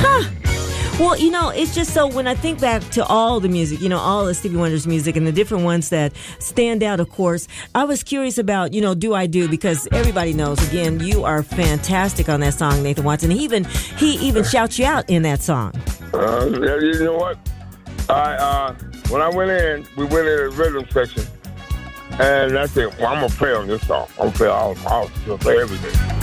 Well, it's just so when I think back to all the music, all of Stevie Wonder's music and the different ones that stand out, of course, I was curious about, Do I Do? Because everybody knows, again, you are fantastic on that song, Nathan Watson. He even shouts you out in that song. You know what? When I went in, we went in the rhythm section, and I said, well, I'm going to play on this song. I'm going to play I'll play everything.